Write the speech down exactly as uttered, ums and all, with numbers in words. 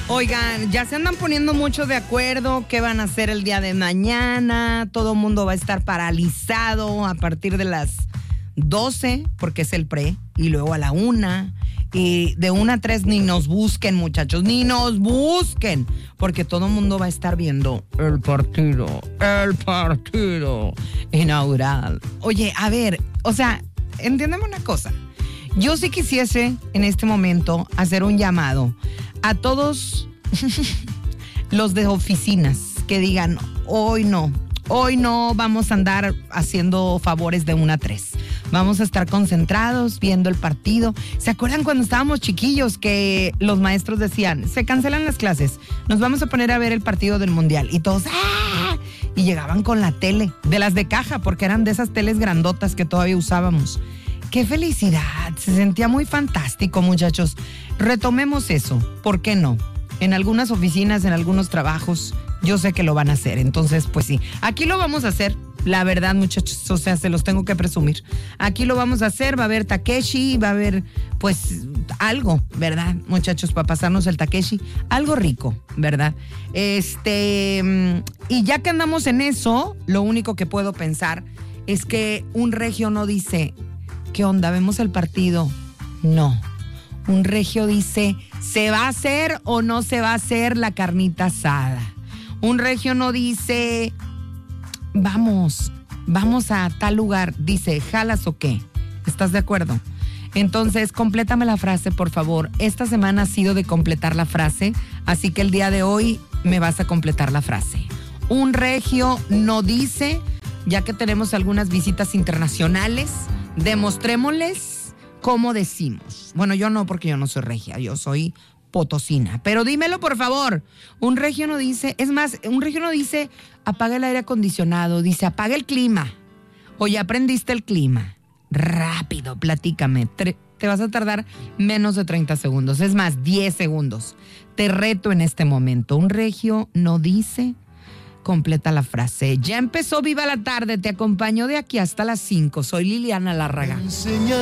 Oigan, ya se andan poniendo mucho de acuerdo qué van a hacer el día de mañana. Todo el mundo va a estar paralizado a partir de las doce, porque es el pre, y luego a la una. Y de una a tres ni nos busquen, muchachos, ni nos busquen, porque todo el mundo va a estar viendo el partido, el partido inaugural. Oye, a ver, o sea, entiéndeme una cosa. Yo sí quisiese en este momento hacer un llamado a todos los de oficinas que digan, hoy no, hoy no vamos a andar haciendo favores de una a tres. Vamos a estar concentrados viendo el partido. ¿Se acuerdan cuando estábamos chiquillos que los maestros decían, se cancelan las clases, nos vamos a poner a ver el partido del mundial? Y todos, ¡ah! Y llegaban con la tele, de las de caja, porque eran de esas teles grandotas que todavía usábamos. ¡Qué felicidad! Se sentía muy fantástico, muchachos. Retomemos eso, ¿por qué no? En algunas oficinas, en algunos trabajos, yo sé que lo van a hacer. Entonces, pues sí, aquí lo vamos a hacer. La verdad, muchachos, o sea, se los tengo que presumir. Aquí lo vamos a hacer, va a haber Takeshi, va a haber, pues, algo, ¿verdad, muchachos? Para pasarnos el Takeshi, algo rico, ¿verdad? Este, y ya que andamos en eso, lo único que puedo pensar es que un regio no dice, ¿qué onda? ¿Vemos el partido? No. Un regio dice, ¿se va a hacer o no se va a hacer la carnita asada? Un regio no dice, vamos, vamos a tal lugar. Dice, ¿jalas o qué? ¿Estás de acuerdo? Entonces, complétame la frase, por favor. Esta semana ha sido de completar la frase, así que el día de hoy me vas a completar la frase. Un regio no dice, ya que tenemos algunas visitas internacionales, demostrémosles cómo decimos. Bueno, yo no, porque yo no soy regia, yo soy potosina. Pero dímelo, por favor. Un regio no dice, es más, un regio no dice, apaga el aire acondicionado, dice, apaga el clima. O ya prendiste el clima. Rápido, platícame. Tre- te vas a tardar menos de treinta segundos. Es más, diez segundos. Te reto en este momento. Un regio no dice, completa la frase. Ya empezó Viva la Tarde, te acompaño de aquí hasta las cinco. Soy Liliana Lárraga.